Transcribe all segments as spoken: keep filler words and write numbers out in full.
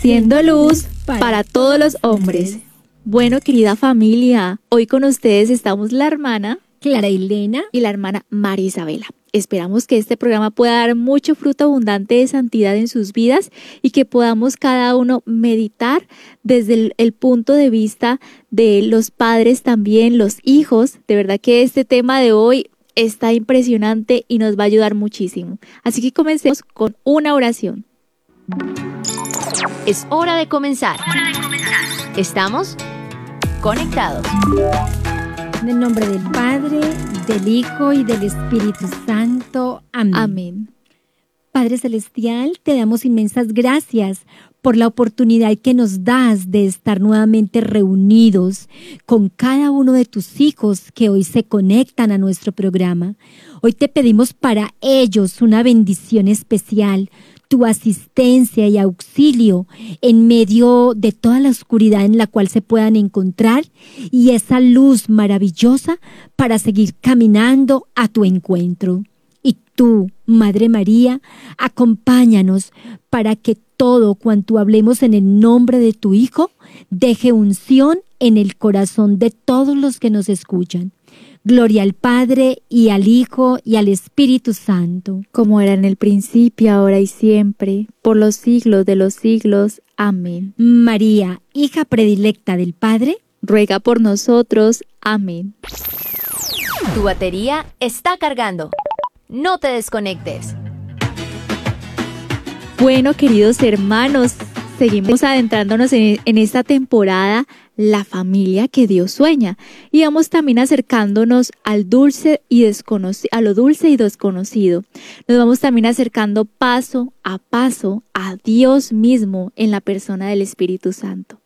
siendo luz para, para todos los hombres. Bueno, querida familia, hoy con ustedes estamos la hermana Clara Elena y la hermana María Isabela. Esperamos que este programa pueda dar mucho fruto abundante de santidad en sus vidas y que podamos cada uno meditar desde el, el punto de vista de los padres también, los hijos. De verdad que este tema de hoy está impresionante y nos va a ayudar muchísimo. Así que comencemos con una oración. Es hora de comenzar. Hora de comenzar. Estamos conectados. En el nombre del Padre, del Hijo y del Espíritu Santo. Amén. Amén. Padre Celestial, te damos inmensas gracias por la oportunidad que nos das de estar nuevamente reunidos con cada uno de tus hijos que hoy se conectan a nuestro programa. Hoy te pedimos para ellos una bendición especial, tu asistencia y auxilio en medio de toda la oscuridad en la cual se puedan encontrar y esa luz maravillosa para seguir caminando a tu encuentro. Y tú, Madre María, acompáñanos para que todo cuanto hablemos en el nombre de tu Hijo deje unción en el corazón de todos los que nos escuchan. Gloria al Padre, y al Hijo, y al Espíritu Santo. Como era en el principio, ahora y siempre, por los siglos de los siglos. Amén. María, hija predilecta del Padre, ruega por nosotros. Amén. Tu batería está cargando. No te desconectes. Bueno, queridos hermanos, seguimos adentrándonos en, en esta temporada, la familia que Dios sueña, y vamos también acercándonos al dulce y desconocido, a lo dulce y desconocido. Nos vamos también acercando paso a paso a Dios mismo en la persona del Espíritu Santo.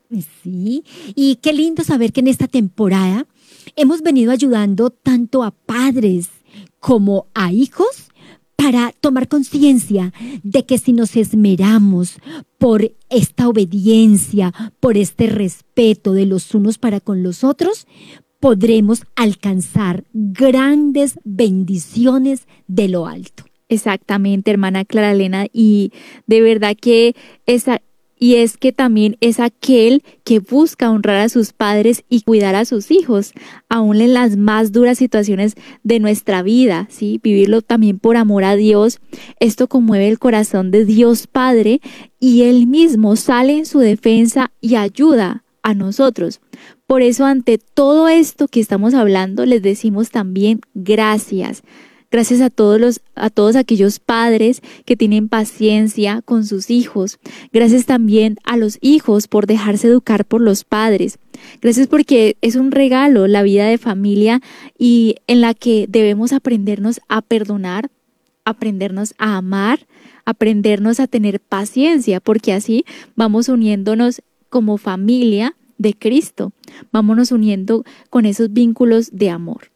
Sí, y qué lindo saber que en esta temporada hemos venido ayudando tanto a padres como a hijos para tomar conciencia de que si nos esmeramos por esta obediencia, por este respeto de los unos para con los otros, podremos alcanzar grandes bendiciones de lo alto. Exactamente, hermana Clara Elena, y de verdad que esa... Y es que también es aquel que busca honrar a sus padres y cuidar a sus hijos, aún en las más duras situaciones de nuestra vida, ¿sí? Vivirlo también por amor a Dios. Esto conmueve el corazón de Dios Padre y Él mismo sale en su defensa y ayuda a nosotros. Por eso, ante todo esto que estamos hablando, les decimos también gracias. Gracias a todos los, a todos aquellos padres que tienen paciencia con sus hijos. Gracias también a los hijos por dejarse educar por los padres. Gracias porque es un regalo la vida de familia y en la que debemos aprendernos a perdonar, aprendernos a amar, aprendernos a tener paciencia, porque así vamos uniéndonos como familia de Cristo. Vámonos uniendo con esos vínculos de amor.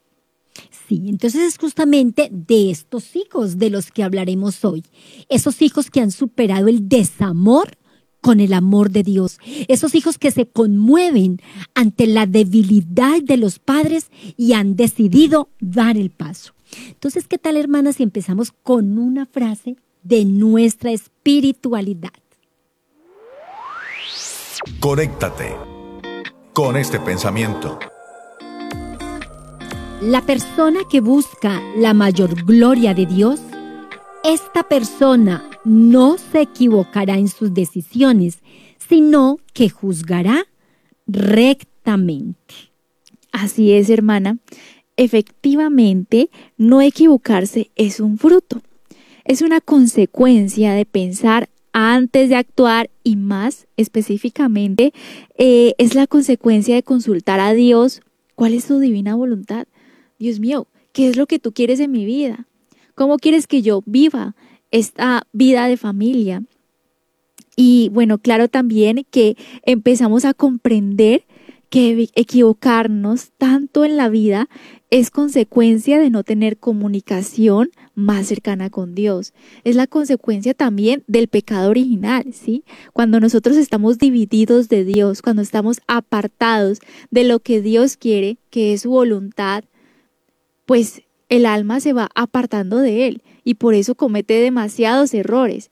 Sí, entonces es justamente de estos hijos de los que hablaremos hoy. Esos hijos que han superado el desamor con el amor de Dios. Esos hijos que se conmueven ante la debilidad de los padres y han decidido dar el paso. Entonces, ¿qué tal, hermanas, si empezamos con una frase de nuestra espiritualidad? Conéctate con este pensamiento. La persona que busca la mayor gloria de Dios, esta persona no se equivocará en sus decisiones, sino que juzgará rectamente. Así es, hermana. Efectivamente, no equivocarse es un fruto. Es una consecuencia de pensar antes de actuar y más específicamente eh, es la consecuencia de consultar a Dios cuál es su divina voluntad. Dios mío, ¿qué es lo que tú quieres en mi vida? ¿Cómo quieres que yo viva esta vida de familia? Y bueno, claro también que empezamos a comprender que equivocarnos tanto en la vida es consecuencia de no tener comunicación más cercana con Dios. Es la consecuencia también del pecado original, ¿sí? Cuando nosotros estamos divididos de Dios, cuando estamos apartados de lo que Dios quiere, que es su voluntad, pues el alma se va apartando de Él y por eso comete demasiados errores.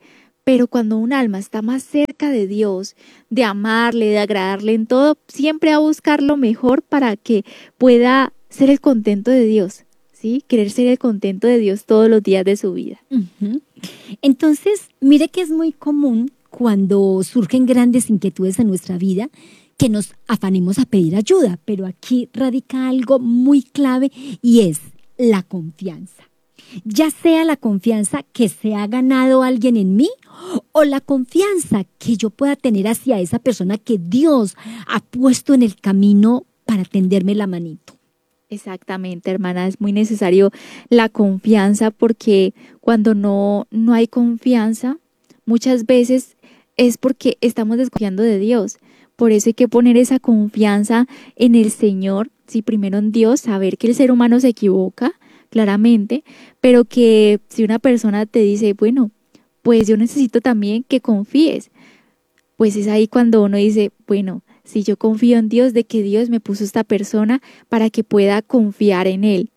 Pero cuando un alma está más cerca de Dios, de amarle, de agradarle en todo, siempre va a buscar lo mejor para que pueda ser el contento de Dios, ¿sí? Querer ser el contento de Dios todos los días de su vida. Uh-huh. Entonces, mire que es muy común cuando surgen grandes inquietudes en nuestra vida que nos afanemos a pedir ayuda, pero aquí radica algo muy clave y es la confianza. Ya sea la confianza que se ha ganado alguien en mí o la confianza que yo pueda tener hacia esa persona que Dios ha puesto en el camino para tenderme la manito. Exactamente, hermana, es muy necesario la confianza porque cuando no, no hay confianza, muchas veces es porque estamos desconfiando de Dios. Por eso hay que poner esa confianza en el Señor, sí, primero en Dios, saber que el ser humano se equivoca, claramente, pero que si una persona te dice, bueno, pues yo necesito también que confíes, pues es ahí cuando uno dice, bueno, si yo confío en Dios, de que Dios me puso esta persona para que pueda confiar en Él.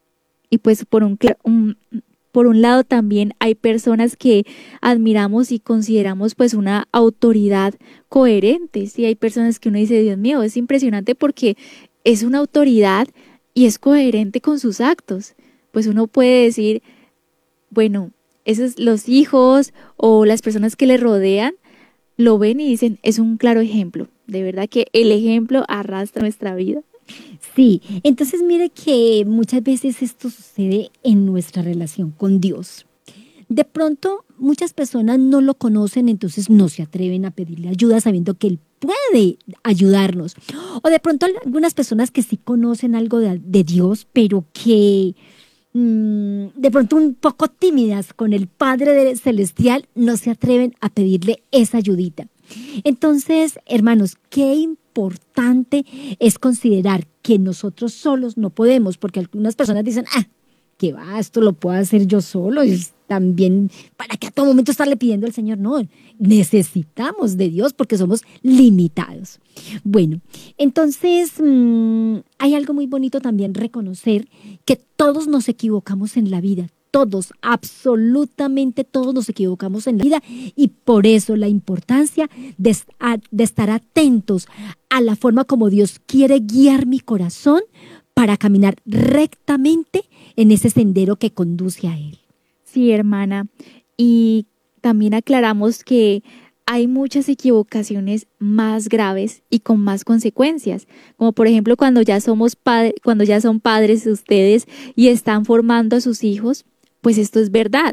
Y pues por un, un, por un lado también hay personas que admiramos y consideramos pues una autoridad coherente, sí, hay personas que uno dice, Dios mío, es impresionante porque es una autoridad y es coherente con sus actos. Pues uno puede decir, bueno, esos los hijos o las personas que le rodean lo ven y dicen, es un claro ejemplo. De verdad que el ejemplo arrastra nuestra vida. Sí, entonces mire que muchas veces esto sucede en nuestra relación con Dios. De pronto muchas personas no lo conocen, entonces no se atreven a pedirle ayuda sabiendo que Él puede ayudarnos. O de pronto algunas personas que sí conocen algo de, de Dios, pero que mmm, de pronto un poco tímidas con el Padre Celestial, no se atreven a pedirle esa ayudita. Entonces, hermanos, qué importante es considerar que nosotros solos no podemos, porque algunas personas dicen, ah, ¿qué va? Esto lo puedo hacer yo solo. Y también, ¿para qué a todo momento estarle pidiendo al Señor? No, necesitamos de Dios porque somos limitados. Bueno, entonces mmm, hay algo muy bonito también reconocer que todos nos equivocamos en la vida. Todos, absolutamente todos nos equivocamos en la vida y por eso la importancia de, de estar atentos a la forma como Dios quiere guiar mi corazón para caminar rectamente en ese sendero que conduce a Él. Sí, hermana, y también aclaramos que hay muchas equivocaciones más graves y con más consecuencias, como por ejemplo cuando ya somos padres, cuando ya son padres ustedes y están formando a sus hijos. Pues esto es verdad.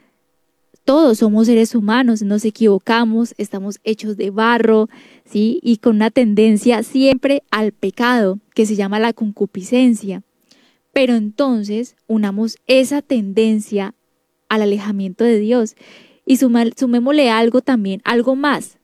Todos somos seres humanos, nos equivocamos, estamos hechos de barro, ¿sí? Y con una tendencia siempre al pecado, que se llama la concupiscencia. Pero entonces unamos esa tendencia al alejamiento de Dios y sumémosle algo también, algo más.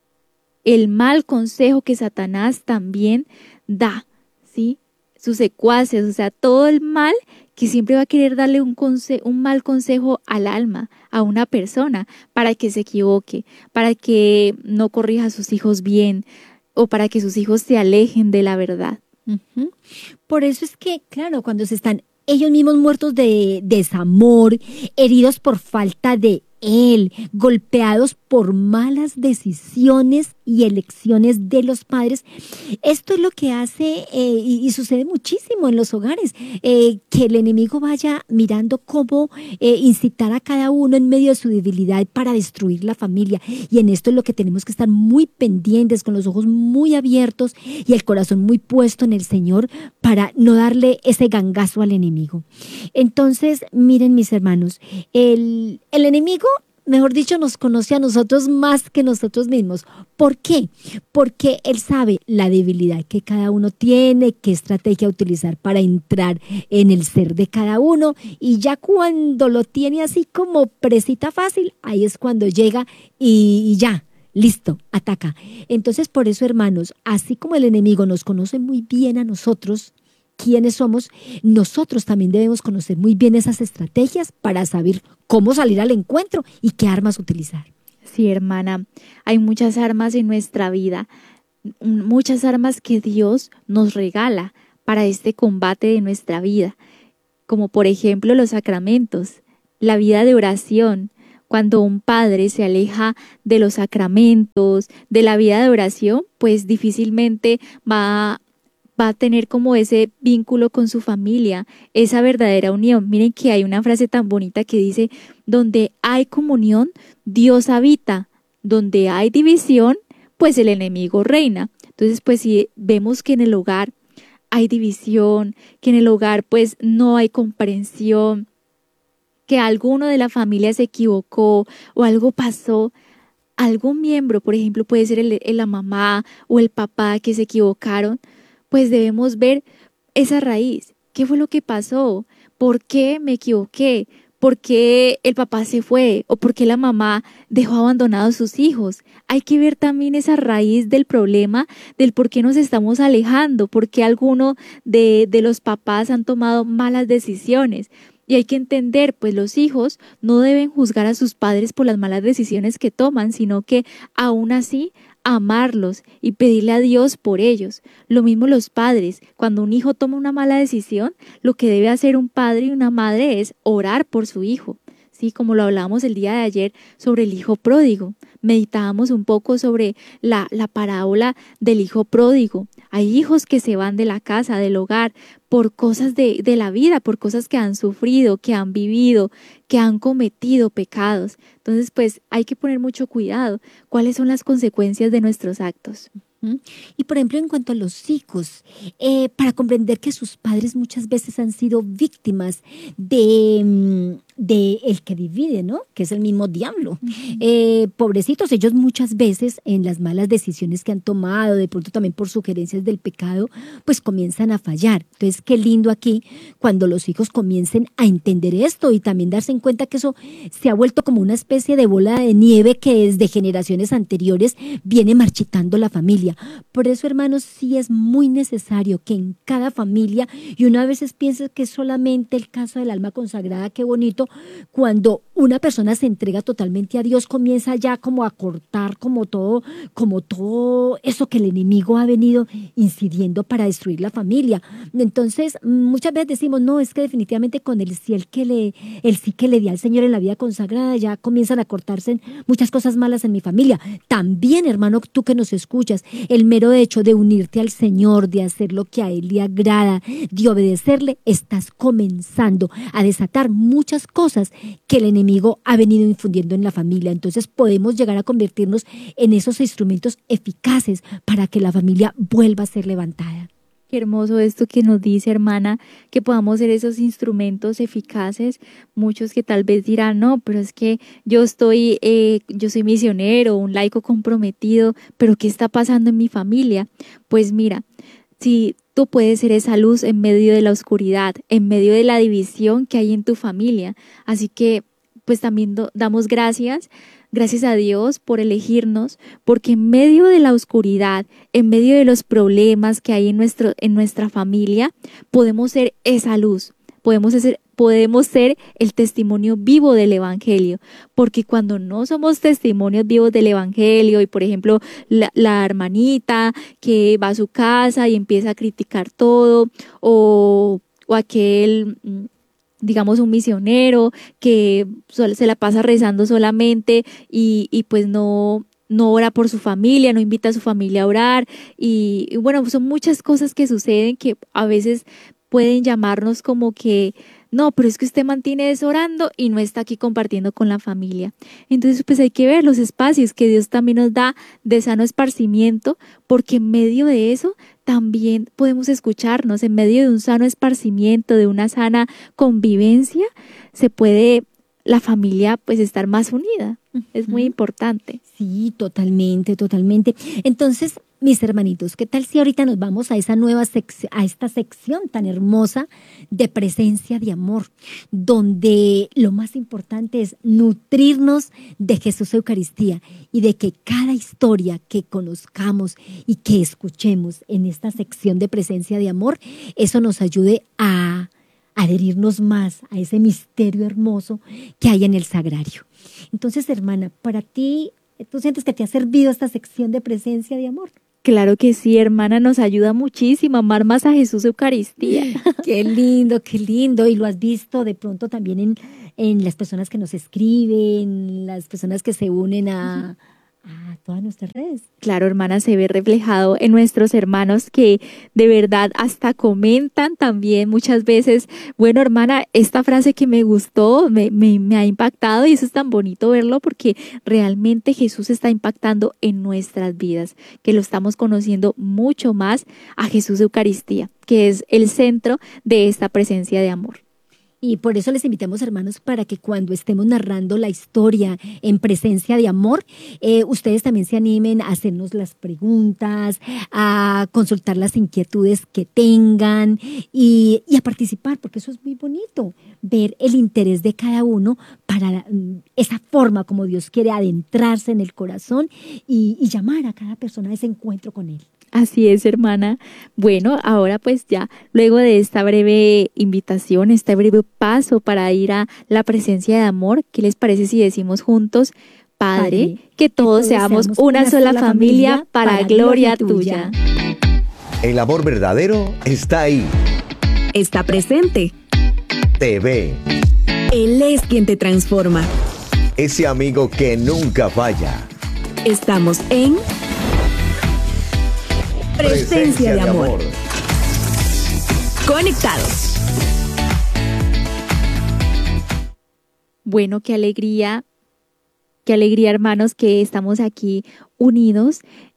El mal consejo que Satanás también da, ¿sí? Sus secuaces, o sea, todo el mal que siempre va a querer darle un, conse- un mal consejo al alma, a una persona, para que se equivoque, para que no corrija a sus hijos bien o para que sus hijos se alejen de la verdad. Uh-huh. Por eso es que, claro, cuando se están ellos mismos muertos de desamor, heridos por falta de Él, golpeados por malas decisiones y elecciones de los padres. Esto es lo que hace eh, y, y sucede muchísimo en los hogares, eh, que el enemigo vaya mirando cómo eh, incitar a cada uno en medio de su debilidad para destruir la familia. Y en esto es lo que tenemos que estar muy pendientes, con los ojos muy abiertos y el corazón muy puesto en el Señor para no darle ese gangazo al enemigo. Entonces, miren mis hermanos, el, el enemigo, mejor dicho, nos conoce a nosotros más que nosotros mismos. ¿Por qué? Porque él sabe la debilidad que cada uno tiene, qué estrategia utilizar para entrar en el ser de cada uno, y ya cuando lo tiene así como presita fácil, ahí es cuando llega y, y ya, listo, ataca. Entonces, por eso, hermanos, así como el enemigo nos conoce muy bien a nosotros, quiénes somos, nosotros también debemos conocer muy bien esas estrategias para saber cómo salir al encuentro y qué armas utilizar. Sí, hermana, hay muchas armas en nuestra vida, muchas armas que Dios nos regala para este combate de nuestra vida, como por ejemplo los sacramentos, la vida de oración. Cuando un padre se aleja de los sacramentos, de la vida de oración, pues difícilmente va, va a tener como ese vínculo con su familia, esa verdadera unión. Miren que hay una frase tan bonita que dice, donde hay comunión, Dios habita, donde hay división, pues el enemigo reina. Entonces, pues si vemos que en el hogar hay división, que en el hogar pues no hay comprensión, que alguno de la familia se equivocó o algo pasó, algún miembro, por ejemplo, puede ser el, el, la mamá o el papá que se equivocaron, pues debemos ver esa raíz. ¿Qué fue lo que pasó? ¿Por qué me equivoqué? ¿Por qué el papá se fue? ¿O por qué la mamá dejó abandonados sus hijos? Hay que ver también esa raíz del problema, del por qué nos estamos alejando, por qué algunos de, de los papás han tomado malas decisiones. Y hay que entender, pues los hijos no deben juzgar a sus padres por las malas decisiones que toman, sino que aún así amarlos y pedirle a Dios por ellos. Lo mismo los padres, cuando un hijo toma una mala decisión, lo que debe hacer un padre y una madre es orar por su hijo. Sí, como lo hablábamos el día de ayer sobre el hijo pródigo. Meditábamos un poco sobre la, la parábola del hijo pródigo. Hay hijos que se van de la casa, del hogar, por cosas de, de la vida, por cosas que han sufrido, que han vivido, que han cometido pecados. Entonces, pues hay que poner mucho cuidado. ¿Cuáles son las consecuencias de nuestros actos? Y por ejemplo, en cuanto a los hijos, eh, para comprender que sus padres muchas veces han sido víctimas de, de el que divide, ¿no? Que es el mismo diablo. Uh-huh. Eh, pobrecitos, ellos muchas veces en las malas decisiones que han tomado, de pronto también por sugerencias del pecado, pues comienzan a fallar. Entonces, qué lindo aquí cuando los hijos comiencen a entender esto y también darse en cuenta que eso se ha vuelto como una especie de bola de nieve que desde generaciones anteriores viene marchitando la familia. Por eso, hermanos, sí es muy necesario que en cada familia, y uno a veces piensa que es solamente el caso del alma consagrada, qué bonito, cuando una persona se entrega totalmente a Dios, comienza ya como a cortar como todo, como todo eso que el enemigo ha venido incidiendo para destruir la familia. Entonces, muchas veces decimos, no, es que definitivamente con el sí, el que le, el sí que le di al Señor en la vida consagrada, ya comienzan a cortarse muchas cosas malas en mi familia. También, hermano, tú que nos escuchas, el mero hecho de unirte al Señor, de hacer lo que a Él le agrada, de obedecerle, estás comenzando a desatar muchas cosas que el enemigo ha venido infundiendo en la familia. Entonces podemos llegar a convertirnos en esos instrumentos eficaces para que la familia vuelva a ser levantada. Qué hermoso esto que nos dice, hermana, que podamos ser esos instrumentos eficaces. Muchos que tal vez dirán, no, pero es que yo estoy, eh, yo soy misionero, un laico comprometido, pero ¿qué está pasando en mi familia? Pues mira, si tú puedes ser esa luz en medio de la oscuridad, en medio de la división que hay en tu familia. Así que, pues también do, damos gracias. Gracias a Dios por elegirnos, porque en medio de la oscuridad, en medio de los problemas que hay en, nuestro, en nuestra familia, podemos ser esa luz, podemos ser, podemos ser el testimonio vivo del Evangelio, porque cuando no somos testimonios vivos del Evangelio y, por ejemplo, la, la hermanita que va a su casa y empieza a criticar todo, o, o aquel... digamos un misionero que se la pasa rezando solamente y, y pues no, no ora por su familia, no invita a su familia a orar y, y bueno, son muchas cosas que suceden que a veces pueden llamarnos como que no, pero es que usted mantiene eso orando y no está aquí compartiendo con la familia. Entonces, pues hay que ver los espacios que Dios también nos da de sano esparcimiento, porque en medio de eso también podemos escucharnos, en medio de un sano esparcimiento, de una sana convivencia, se puede la familia pues estar más unida. Es muy importante. Sí, totalmente, totalmente. Entonces, mis hermanitos, ¿qué tal si ahorita nos vamos a esa nueva sección, a esta sección tan hermosa de presencia de amor, donde lo más importante es nutrirnos de Jesús Eucaristía y de que cada historia que conozcamos y que escuchemos en esta sección de presencia de amor, eso nos ayude a adherirnos más a ese misterio hermoso que hay en el sagrario. Entonces, hermana, para ti, ¿tú sientes que te ha servido esta sección de presencia de amor? Claro que sí, hermana, nos ayuda muchísimo a amar más a Jesús Eucaristía. Qué lindo, qué lindo. Y lo has visto de pronto también en, en las personas que nos escriben, las personas que se unen a, a todas nuestras redes. Claro, hermana, se ve reflejado en nuestros hermanos que de verdad hasta comentan también muchas veces, bueno, hermana, esta frase que me gustó, me, me, me ha impactado, y eso es tan bonito verlo porque realmente Jesús está impactando en nuestras vidas, que lo estamos conociendo mucho más a Jesús Eucaristía, que es el centro de esta presencia de amor. Y por eso les invitamos, hermanos, para que cuando estemos narrando la historia en presencia de amor, eh, ustedes también se animen a hacernos las preguntas, a consultar las inquietudes que tengan y, y a participar, porque eso es muy bonito, ver el interés de cada uno para um, esa forma como Dios quiere adentrarse en el corazón y, y llamar a cada persona a ese encuentro con Él. Así es, hermana. Bueno, ahora pues ya, luego de esta breve invitación, este breve paso para ir a la presencia de amor, ¿qué les parece si decimos juntos, Padre, Padre que todos, todos seamos, seamos una, una sola, sola familia, familia para, para gloria tuya. tuya? El amor verdadero está ahí. Está presente. Te ve. Él es quien te transforma. Ese amigo que nunca falla. Estamos en Presencia, Presencia de, amor. de amor. Conectados. Bueno, qué alegría, qué alegría, hermanos, que estamos aquí unidos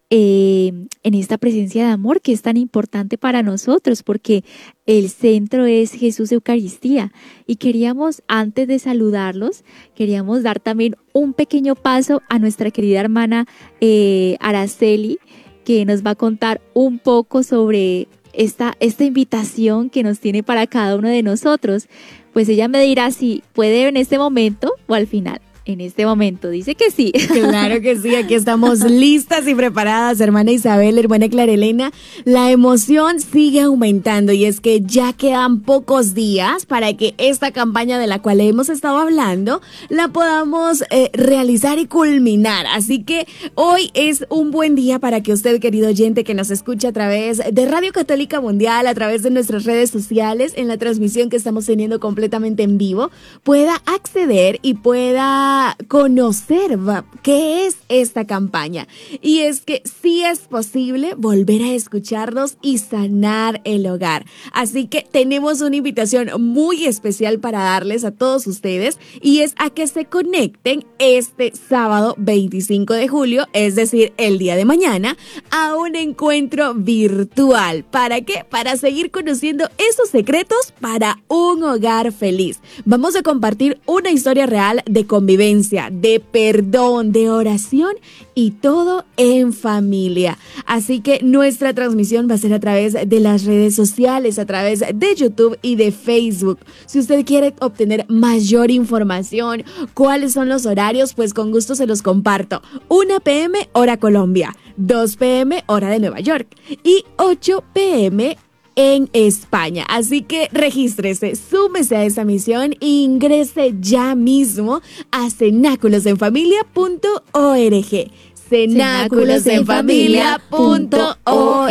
eh, en esta presencia de amor que es tan importante para nosotros, porque el centro es Jesús Eucaristía. Y queríamos, antes de saludarlos, queríamos dar también un pequeño paso a nuestra querida hermana eh, Araceli, que nos va a contar un poco sobre esta, esta invitación que nos tiene para cada uno de nosotros. Pues ella me dirá si puede en este momento o al final. En este momento dice que sí. Claro que sí, aquí estamos listas y preparadas, hermana Isabel, hermana Clara Elena. La emoción sigue aumentando y es que ya quedan pocos días para que esta campaña de la cual hemos estado hablando la podamos eh, realizar y culminar. Así que hoy es un buen día para que usted, querido oyente que nos escucha a través de Radio Católica Mundial, a través de nuestras redes sociales, en la transmisión que estamos teniendo completamente en vivo, pueda acceder y pueda conocer qué es esta campaña. Y es que sí es posible volver a escucharnos y sanar el hogar. Así que tenemos una invitación muy especial para darles a todos ustedes, y es a que se conecten este sábado veinticinco de julio, es decir, el día de mañana, a un encuentro virtual. ¿Para qué? Para seguir conociendo esos secretos para un hogar feliz. Vamos a compartir una historia real de convivencia, de perdón, de oración y todo en familia. Así que nuestra transmisión va a ser a través de las redes sociales, a través de YouTube y de Facebook. Si usted quiere obtener mayor información, cuáles son los horarios, pues con gusto se los comparto. una pe eme hora Colombia, dos pe eme hora de Nueva York y ocho pe eme en España. Así que regístrese, súmese a esa misión e ingrese ya mismo a cenáculos en familia punto org. cenáculos en familia punto org.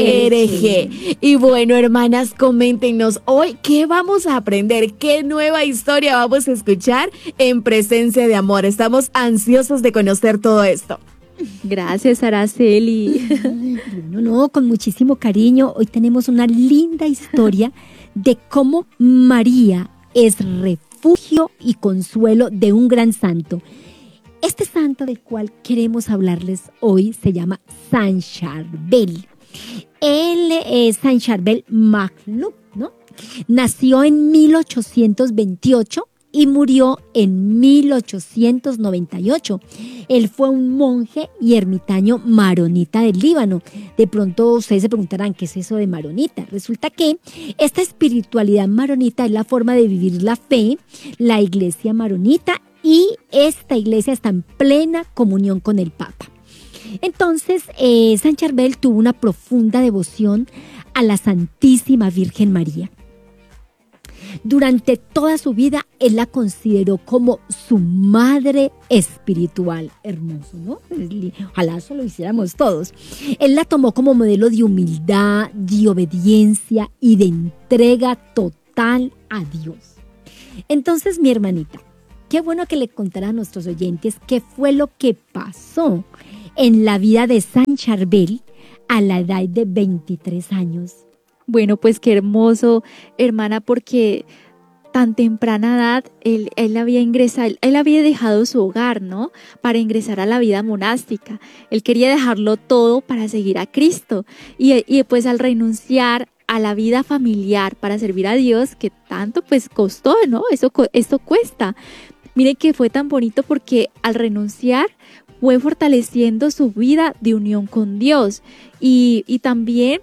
Y bueno, hermanas, coméntenos hoy qué vamos a aprender, qué nueva historia vamos a escuchar en Presencia de Amor. Estamos ansiosos de conocer todo esto. Gracias, Araceli. No, no, con muchísimo cariño. Hoy tenemos una linda historia de cómo María es refugio y consuelo de un gran santo. Este santo del cual queremos hablarles hoy se llama San Charbel. Él es San Charbel Magluf, ¿no? Nació en mil ochocientos veintiocho y murió en mil ochocientos noventa y ocho. Él fue un monje y ermitaño maronita del Líbano. De pronto ustedes se preguntarán, ¿qué es eso de maronita? Resulta que esta espiritualidad maronita es la forma de vivir la fe, la iglesia maronita, y esta iglesia está en plena comunión con el Papa. Entonces, eh, San Charbel tuvo una profunda devoción a la Santísima Virgen María. Durante toda su vida, él la consideró como su madre espiritual. Hermoso, ¿no? Ojalá eso lo hiciéramos todos. Él la tomó como modelo de humildad, de obediencia y de entrega total a Dios. Entonces, mi hermanita, qué bueno que le contara a nuestros oyentes qué fue lo que pasó en la vida de Saint Charbel a la edad de veintitrés años. Bueno, pues qué hermoso, hermana, porque tan temprana edad él, él había ingresado, él había dejado su hogar, ¿no? Para ingresar a la vida monástica. Él quería dejarlo todo para seguir a Cristo. Y, y pues al renunciar a la vida familiar para servir a Dios, que tanto pues costó, ¿no? Eso, esto cuesta. Mire que fue tan bonito porque al renunciar fue fortaleciendo su vida de unión con Dios. Y, y también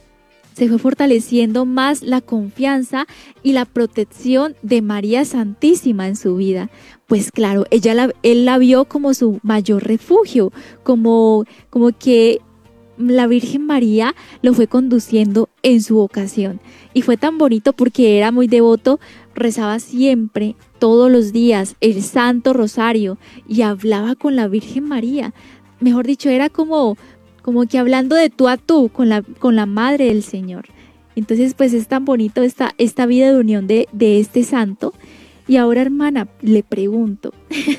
se fue fortaleciendo más la confianza y la protección de María Santísima en su vida. Pues claro, ella la, él la vio como su mayor refugio, como, como que la Virgen María lo fue conduciendo en su vocación. Y fue tan bonito porque era muy devoto, rezaba siempre, todos los días, el Santo Rosario y hablaba con la Virgen María. Mejor dicho, era como... como que hablando de tú a tú con la, con la Madre del Señor. Entonces, pues es tan bonito esta, esta vida de unión de, de este santo. Y ahora, hermana, le pregunto,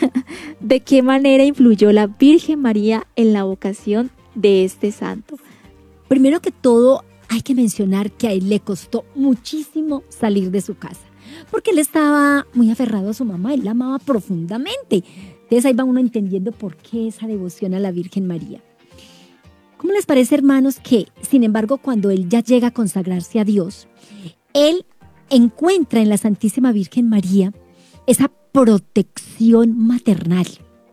¿de qué manera influyó la Virgen María en la vocación de este santo? Primero que todo, hay que mencionar que a él le costó muchísimo salir de su casa, porque él estaba muy aferrado a su mamá, él la amaba profundamente. Entonces ahí va uno entendiendo por qué esa devoción a la Virgen María. ¿Cómo les parece, hermanos, que, sin embargo, cuando él ya llega a consagrarse a Dios, él encuentra en la Santísima Virgen María esa protección maternal?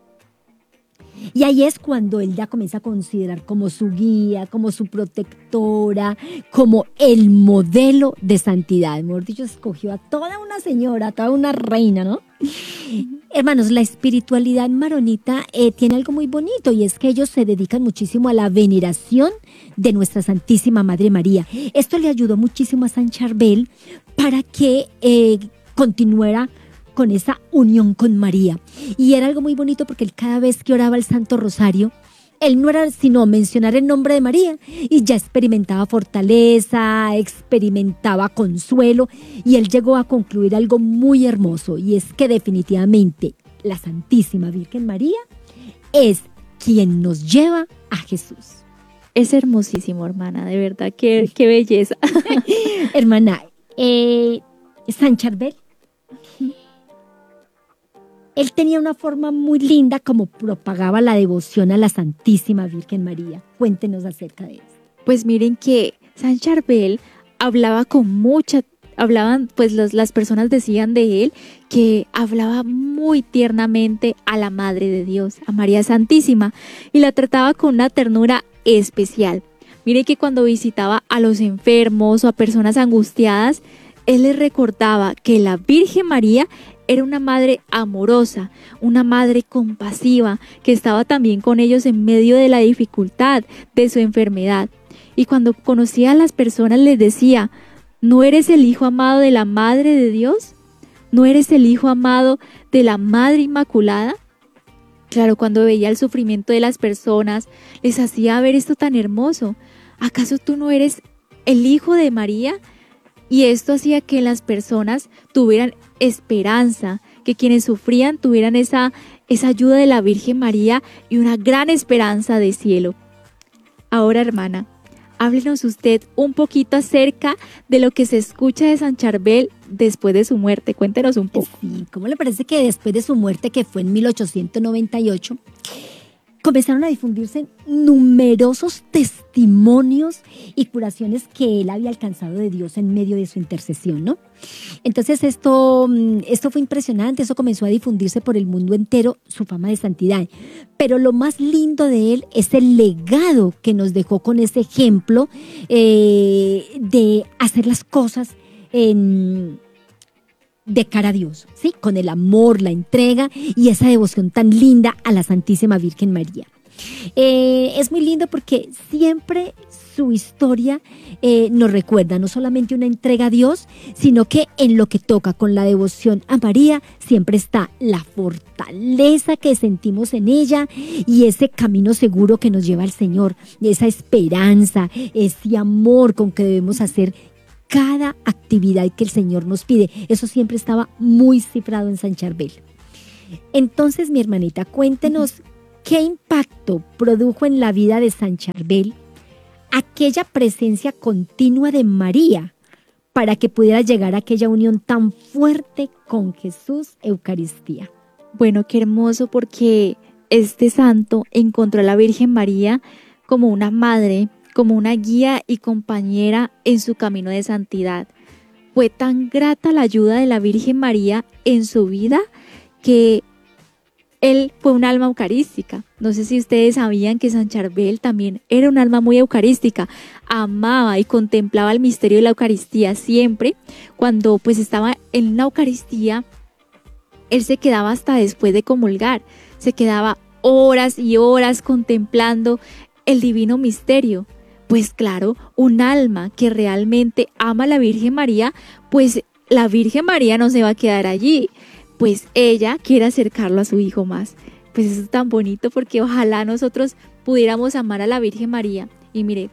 Y ahí es cuando él ya comienza a considerar como su guía, como su protectora, como el modelo de santidad. Mejor dicho, escogió a toda una señora, a toda una reina, ¿no? Hermanos, la espiritualidad maronita eh, tiene algo muy bonito, y es que ellos se dedican muchísimo a la veneración de nuestra Santísima Madre María. Esto le ayudó muchísimo a Saint Charbel para que eh, continuara con esa unión con María. Y era algo muy bonito porque él, cada vez que oraba el Santo Rosario, él no era sino mencionar el nombre de María y ya experimentaba fortaleza, experimentaba consuelo, y él llegó a concluir algo muy hermoso, y es que definitivamente la Santísima Virgen María es quien nos lleva a Jesús. Es hermosísimo, hermana, de verdad, qué, qué belleza. Hermana, eh, Saint Charbel, él tenía una forma muy linda como propagaba la devoción a la Santísima Virgen María. Cuéntenos acerca de eso. Pues miren que Saint Charbel hablaba con mucha, hablaban, pues los, las personas decían de él que hablaba muy tiernamente a la Madre de Dios, a María Santísima, y la trataba con una ternura especial. Miren que cuando visitaba a los enfermos o a personas angustiadas, él les recordaba que la Virgen María era una madre amorosa, una madre compasiva, que estaba también con ellos en medio de la dificultad de su enfermedad. Y cuando conocía a las personas les decía: ¿no eres el hijo amado de la Madre de Dios? ¿No eres el hijo amado de la Madre Inmaculada? Claro, cuando veía el sufrimiento de las personas, les hacía ver esto tan hermoso. ¿Acaso tú no eres el hijo de María? Y esto hacía que las personas tuvieran esperanza, que quienes sufrían tuvieran esa, esa ayuda de la Virgen María y una gran esperanza de cielo. Ahora, hermana, háblenos usted un poquito acerca de lo que se escucha de Saint Charbel después de su muerte. Cuéntenos un poco. Sí, ¿cómo le parece que después de su muerte, que fue en mil ochocientos noventa y ocho, comenzaron a difundirse numerosos testimonios y curaciones que él había alcanzado de Dios en medio de su intercesión, ¿no? Entonces esto, esto fue impresionante, eso comenzó a difundirse por el mundo entero, su fama de santidad. Pero lo más lindo de él es el legado que nos dejó con ese ejemplo eh, de hacer las cosas en... de cara a Dios, ¿sí? Con el amor, la entrega y esa devoción tan linda a la Santísima Virgen María. Eh, es muy lindo porque siempre su historia eh, nos recuerda no solamente una entrega a Dios, sino que en lo que toca con la devoción a María siempre está la fortaleza que sentimos en ella y ese camino seguro que nos lleva al Señor, esa esperanza, ese amor con que debemos hacer cada actividad que el Señor nos pide. Eso siempre estaba muy cifrado en San Charbel. Entonces, mi hermanita, cuéntenos qué impacto produjo en la vida de San Charbel aquella presencia continua de María para que pudiera llegar a aquella unión tan fuerte con Jesús, Eucaristía. Bueno, qué hermoso, porque este santo encontró a la Virgen María como una madre, como una guía y compañera en su camino de santidad. Fue tan grata la ayuda de la Virgen María en su vida que él fue un alma eucarística. No sé si ustedes sabían que San Charbel también era un alma muy eucarística. Amaba y contemplaba el misterio de la Eucaristía siempre. Cuando pues estaba en la Eucaristía, él se quedaba hasta después de comulgar. Se quedaba horas y horas contemplando el divino misterio. Pues claro, un alma que realmente ama a la Virgen María, pues la Virgen María no se va a quedar allí. Pues ella quiere acercarlo a su hijo más. Pues eso es tan bonito, porque ojalá nosotros pudiéramos amar a la Virgen María. Y mire,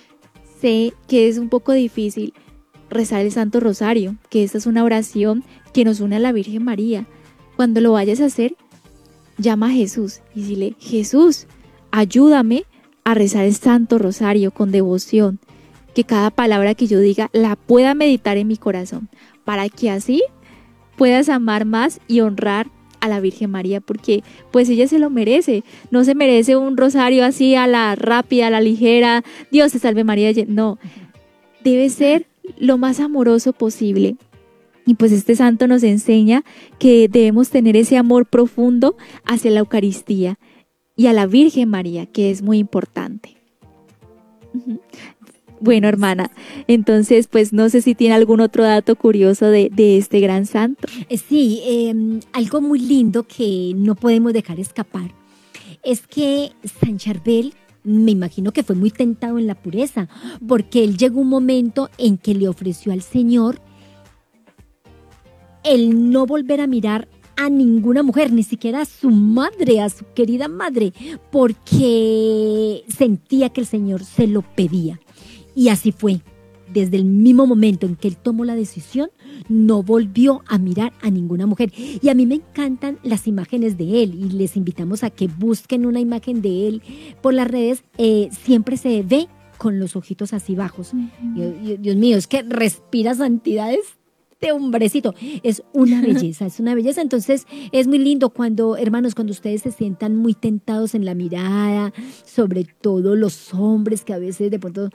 sé que es un poco difícil rezar el Santo Rosario, que esta es una oración que nos une a la Virgen María. Cuando lo vayas a hacer, llama a Jesús y dile: Jesús, ayúdame a rezar el Santo Rosario con devoción, que cada palabra que yo diga la pueda meditar en mi corazón, para que así puedas amar más y honrar a la Virgen María, porque pues ella se lo merece. No se merece un rosario así a la rápida, a la ligera, Dios te salve María. No, debe ser lo más amoroso posible. Y pues este santo nos enseña que debemos tener ese amor profundo hacia la Eucaristía y a la Virgen María, que es muy importante. Bueno, hermana, entonces pues no sé si tiene algún otro dato curioso de, de este gran santo. Sí, eh, algo muy lindo que no podemos dejar escapar es que San Charbel, me imagino que fue muy tentado en la pureza, porque él llegó un momento en que le ofreció al Señor el no volver a mirar a ninguna mujer, ni siquiera a su madre, a su querida madre, porque sentía que el Señor se lo pedía. Y así fue. Desde el mismo momento en que él tomó la decisión, no volvió a mirar a ninguna mujer. Y a mí me encantan las imágenes de él y les invitamos a que busquen una imagen de él por las redes. Eh, siempre se ve con los ojitos así bajos. Uh-huh. Dios mío, es que respira santidades. Este hombrecito es una belleza, es una belleza. Entonces es muy lindo cuando, hermanos, cuando ustedes se sientan muy tentados en la mirada, sobre todo los hombres que a veces de pronto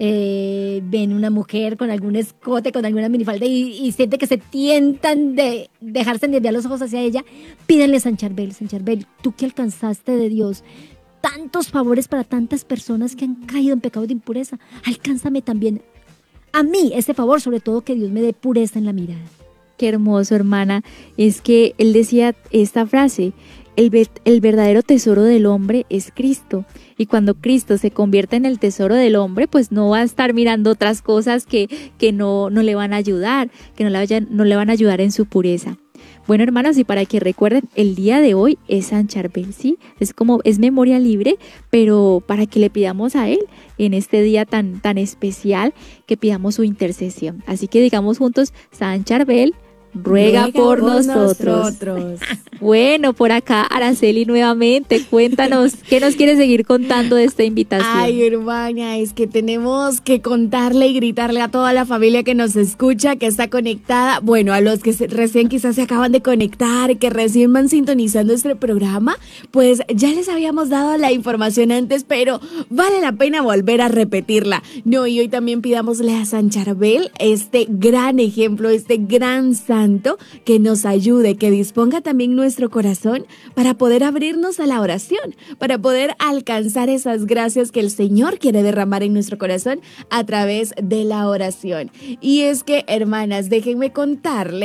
eh, ven una mujer con algún escote, con alguna minifalda y, y sienten que se tientan de dejarse desviar los ojos hacia ella, pídenle a San Charbel: San Charbel, tú que alcanzaste de Dios tantos favores para tantas personas que han caído en pecado de impureza, alcánzame también a mí ese favor, sobre todo que Dios me dé pureza en la mirada. Qué hermoso, hermana. Es que él decía esta frase: el, ve- el verdadero tesoro del hombre es Cristo. Y cuando Cristo se convierte en el tesoro del hombre, pues no va a estar mirando otras cosas que, que no, no le van a ayudar, que no le, vayan, no le van a ayudar en su pureza. Bueno, hermanos, y para que recuerden, el día de hoy es San Charbel, ¿sí? Es como, es memoria libre, pero para que le pidamos a él en este día tan, tan especial, que pidamos su intercesión. Así que digamos juntos: San Charbel, ruega, ruega por, por nosotros. nosotros. Bueno, por acá Araceli nuevamente, cuéntanos, ¿qué nos quieres seguir contando de esta invitación? Ay, hermana, es que tenemos que contarle y gritarle a toda la familia que nos escucha, que está conectada. Bueno, a los que se, recién quizás se acaban de conectar, que recién van sintonizando este programa, pues ya les habíamos dado la información antes, pero vale la pena volver a repetirla. No, y hoy también pidámosle a San Charbel, este gran ejemplo, este gran santo, que nos ayude, que disponga también nuestro corazón para poder abrirnos a la oración, para poder alcanzar esas gracias que el Señor quiere derramar en nuestro corazón a través de la oración. Y es que, hermanas, déjenme contarle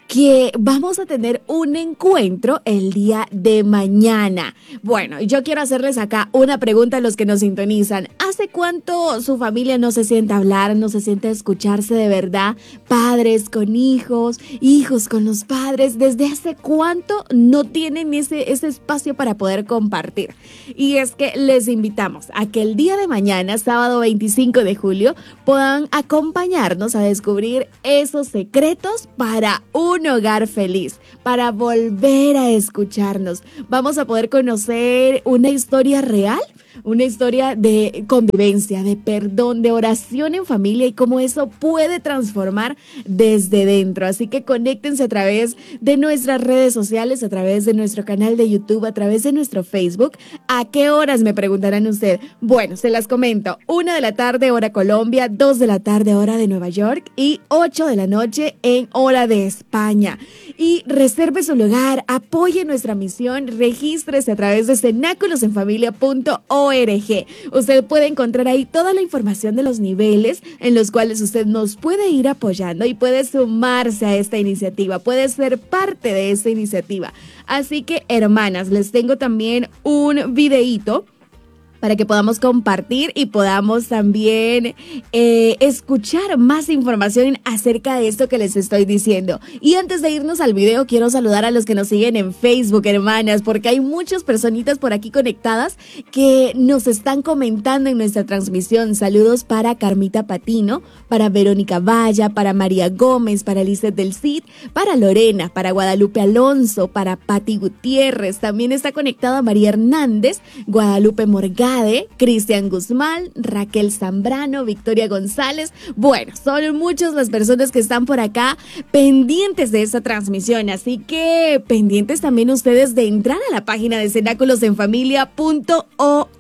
que vamos a tener un encuentro el día de mañana. Bueno, yo quiero hacerles acá una pregunta a los que nos sintonizan. ¿Hace cuánto su familia no se siente a hablar, no se siente a escucharse de verdad? Padres con hijos, hijos con los padres. ¿Desde hace cuánto no tienen ese, ese espacio para poder compartir? Y es que les invitamos a que el día de mañana, sábado veinticinco de julio, puedan acompañarnos a descubrir esos secretos para un hogar feliz, para volver a escucharnos. Vamos a poder conocer una historia real, una historia de convivencia, de perdón, de oración en familia y cómo eso puede transformar desde dentro. Así que conéctense a través de nuestras redes sociales, a través de nuestro canal de YouTube, a través de nuestro Facebook. ¿A qué horas, me preguntarán usted? Bueno, se las comento. Una de la tarde, hora Colombia, dos de la tarde, hora de Nueva York y ocho de la noche en hora de España. Y reserve su lugar, apoye nuestra misión, regístrese a través de cenáculos en familia punto org. Usted puede encontrar ahí toda la información de los niveles en los cuales usted nos puede ir apoyando y puede sumarse a esta iniciativa, puede ser parte de esta iniciativa. Así que, hermanas, les tengo también un videíto para que podamos compartir y podamos también eh, escuchar más información acerca de esto que les estoy diciendo. Y antes de irnos al video, quiero saludar a los que nos siguen en Facebook, hermanas, porque hay muchas personitas por aquí conectadas que nos están comentando en nuestra transmisión. Saludos para Carmita Patino, para Verónica Valla, para María Gómez, para Lizeth del Cid, para Lorena, para Guadalupe Alonso, para Pati Gutiérrez. También está conectada María Hernández, Guadalupe Morgado, Cristian Guzmán, Raquel Zambrano, Victoria González. Bueno, son muchas las personas que están por acá pendientes de esta transmisión, así que pendientes también ustedes de entrar a la página de cenáculos en familia punto org.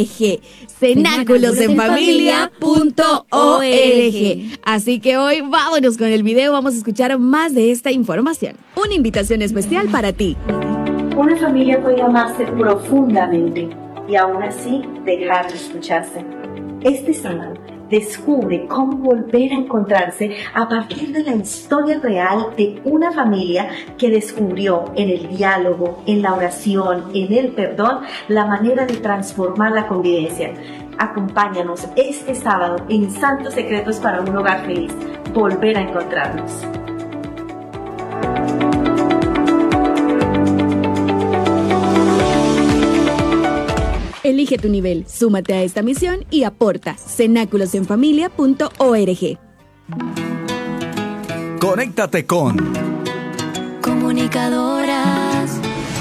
cenáculos en familia punto org. Así que hoy vámonos con el video, vamos a escuchar más de esta información. Una invitación especial para ti. Una familia puede amarse profundamente y aún así dejar de escucharse. Este sábado descubre cómo volver a encontrarse a partir de la historia real de una familia que descubrió en el diálogo, en la oración, en el perdón, la manera de transformar la convivencia. Acompáñanos este sábado en Santos Secretos para un Hogar Feliz. Volver a encontrarnos. Elige tu nivel, súmate a esta misión y aporta. cenáculos en familia punto org. Conéctate con Comunicadoras.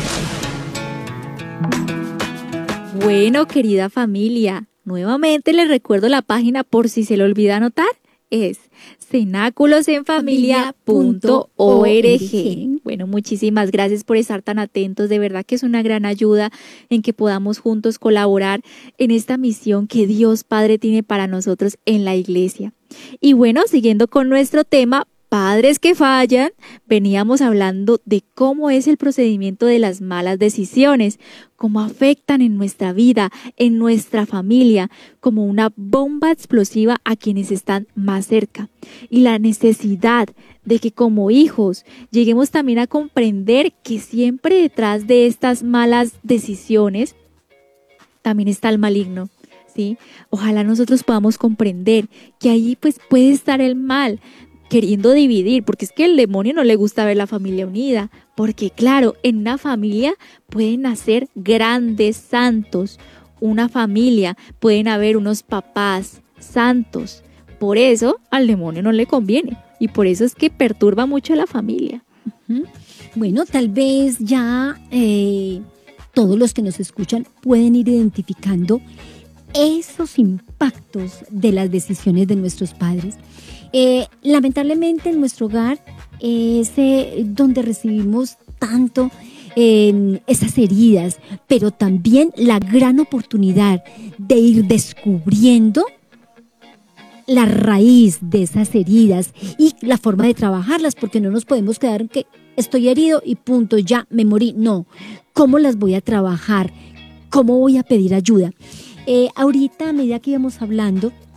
Bueno, querida familia, nuevamente les recuerdo la página por si se le olvida anotar. Es cenáculos en familia punto org. Bueno, muchísimas gracias por estar tan atentos. De verdad que es una gran ayuda en que podamos juntos colaborar en esta misión que Dios Padre tiene para nosotros en la iglesia. Y bueno, siguiendo con nuestro tema, padres que fallan, veníamos hablando de cómo es el procedimiento de las malas decisiones, cómo afectan en nuestra vida, en nuestra familia, como una bomba explosiva a quienes están más cerca. Y la necesidad de que como hijos lleguemos también a comprender que siempre detrás de estas malas decisiones también está el maligno. ¿Sí? Ojalá nosotros podamos comprender que ahí pues puede estar el mal, queriendo dividir, porque es que al demonio no le gusta ver la familia unida, porque claro, en una familia pueden nacer grandes santos, una familia pueden haber unos papás santos, por eso al demonio no le conviene y por eso es que perturba mucho a la familia. Uh-huh. Bueno, tal vez ya eh, todos los que nos escuchan pueden ir identificando esos impactos de las decisiones de nuestros padres. Eh, lamentablemente en nuestro hogar es eh, donde recibimos tanto eh, esas heridas, pero también la gran oportunidad de ir descubriendo la raíz de esas heridas y la forma de trabajarlas, porque no nos podemos quedar en que estoy herido y punto, ya me morí. No, ¿cómo las voy a trabajar? ¿Cómo voy a pedir ayuda? Eh, ahorita, a medida que íbamos hablando,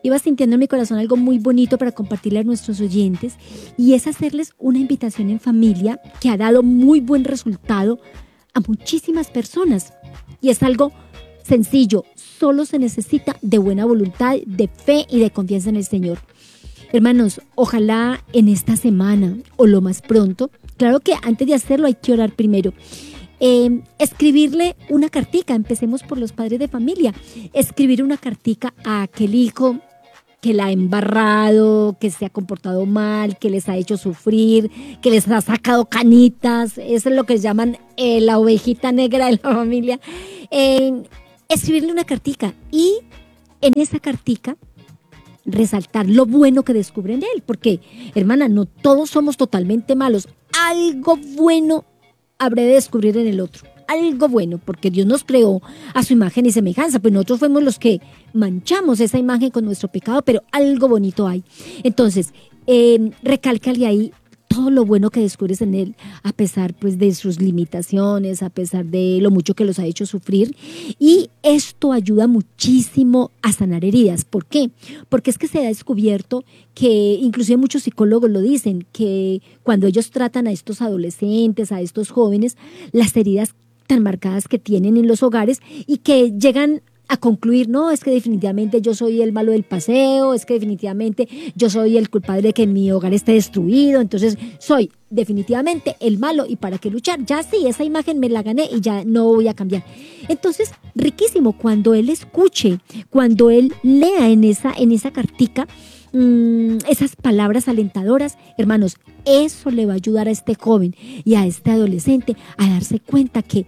iba sintiendo en mi corazón algo muy bonito para compartirle a nuestros oyentes, y es hacerles una invitación en familia que ha dado muy buen resultado a muchísimas personas. Y es algo sencillo, solo se necesita de buena voluntad, de fe y de confianza en el Señor. Hermanos, ojalá en esta semana o lo más pronto, claro que antes de hacerlo hay que orar primero, eh, escribirle una cartica. Empecemos por los padres de familia, escribir una cartica a aquel hijo que la ha embarrado, que se ha comportado mal, que les ha hecho sufrir, que les ha sacado canitas. Eso es lo que llaman eh, la ovejita negra de la familia. Eh, escribirle una cartica y en esa cartica resaltar lo bueno que descubren de él, porque, hermana, no todos somos totalmente malos. Algo bueno habré de descubrir en el otro, algo bueno, porque Dios nos creó a su imagen y semejanza, pues nosotros fuimos los que manchamos esa imagen con nuestro pecado, pero algo bonito hay. Entonces, eh, recálcale ahí todo lo bueno que descubres en él, a pesar pues de sus limitaciones, a pesar de lo mucho que los ha hecho sufrir, y esto ayuda muchísimo a sanar heridas. ¿Por qué? Porque es que se ha descubierto que, inclusive muchos psicólogos lo dicen, que cuando ellos tratan a estos adolescentes, a estos jóvenes, las heridas tan marcadas que tienen en los hogares y que llegan a concluir, no, es que definitivamente yo soy el malo del paseo, es que definitivamente yo soy el culpable de que mi hogar esté destruido, entonces soy definitivamente el malo, y para qué luchar, ya sí, esa imagen me la gané y ya no voy a cambiar. Entonces, riquísimo, cuando él escuche, cuando él lea en esa, en esa cartica mmm, esas palabras alentadoras, hermanos, eso le va a ayudar a este joven y a este adolescente a darse cuenta que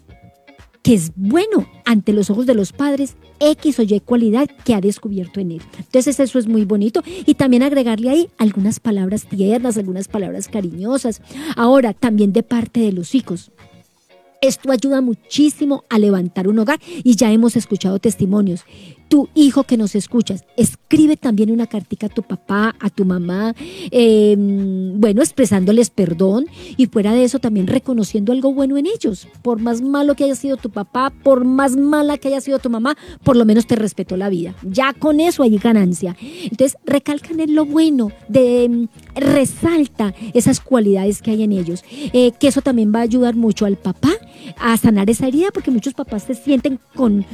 que es bueno ante los ojos de los padres X o Y cualidad que ha descubierto en él. Entonces eso es muy bonito, y también agregarle ahí algunas palabras tiernas, algunas palabras cariñosas. Ahora, también de parte de los hijos. Esto ayuda muchísimo a levantar un hogar, y ya hemos escuchado testimonios. Tu hijo que nos escuchas, escribe también una cartica a tu papá, a tu mamá, eh, bueno, expresándoles perdón, y fuera de eso también reconociendo algo bueno en ellos. Por más malo que haya sido tu papá, por más mala que haya sido tu mamá, por lo menos te respetó la vida. Ya con eso hay ganancia. Entonces, recalcan en lo bueno, de, resalta esas cualidades que hay en ellos, eh, que eso también va a ayudar mucho al papá a sanar esa herida, porque muchos papás se sienten con,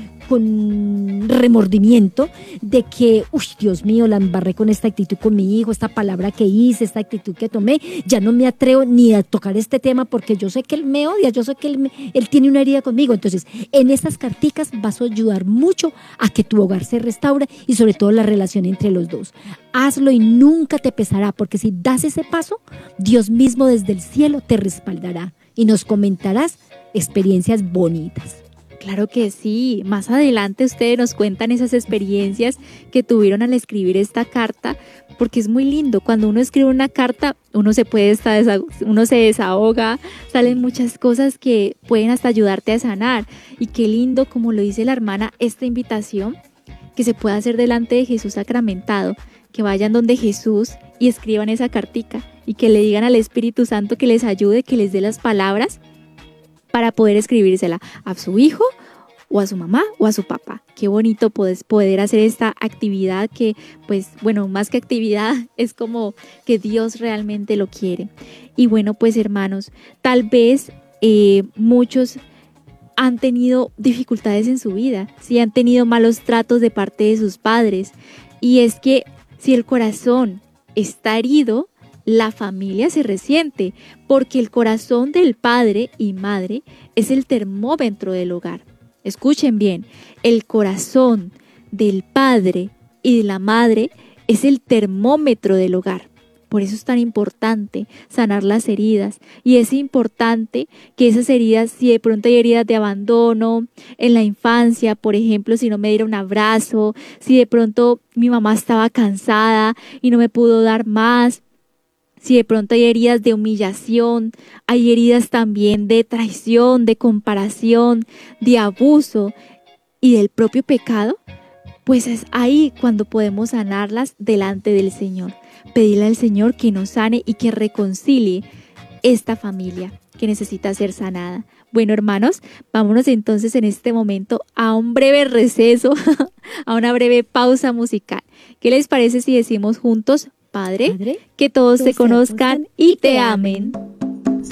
con remordimiento de que, uy, Dios mío, la embarré con esta actitud con mi hijo, esta palabra que hice, esta actitud que tomé, ya no me atrevo ni a tocar este tema porque yo sé que él me odia, yo sé que él, me, él tiene una herida conmigo. Entonces, en esas carticas vas a ayudar mucho a que tu hogar se restaure, y sobre todo la relación entre los dos. Hazlo y nunca te pesará, porque si das ese paso, Dios mismo desde el cielo te respaldará y nos comentarás experiencias bonitas. Claro que sí, más adelante ustedes nos cuentan esas experiencias que tuvieron al escribir esta carta, porque es muy lindo. Cuando uno escribe una carta, uno se puede estar, uno se desahoga, salen muchas cosas que pueden hasta ayudarte a sanar. Y qué lindo, como lo dice la hermana, esta invitación que se puede hacer delante de Jesús sacramentado, que vayan donde Jesús y escriban esa cartica y que le digan al Espíritu Santo que les ayude, que les dé las palabras para poder escribírsela a su hijo o a su mamá o a su papá. Qué bonito poder, poder hacer esta actividad que, pues, bueno, más que actividad, es como que Dios realmente lo quiere. Y bueno, pues hermanos, tal vez eh, muchos han tenido dificultades en su vida, sí han tenido malos tratos de parte de sus padres. Y es que si el corazón está herido, la familia se resiente, porque el corazón del padre y madre es el termómetro del hogar. Escuchen bien, el corazón del padre y de la madre es el termómetro del hogar. Por eso es tan importante sanar las heridas, y es importante que esas heridas, si de pronto hay heridas de abandono en la infancia, por ejemplo, si no me diera un abrazo, si de pronto mi mamá estaba cansada y no me pudo dar más, si de pronto hay heridas de humillación, hay heridas también de traición, de comparación, de abuso y del propio pecado, pues es ahí cuando podemos sanarlas delante del Señor. Pedirle al Señor que nos sane y que reconcilie esta familia que necesita ser sanada. Bueno, hermanos, vámonos entonces en este momento a un breve receso, a una breve pausa musical. ¿Qué les parece si decimos juntos, Padre, Padre, que todos todos te te conozcan conozcan y y te te amen?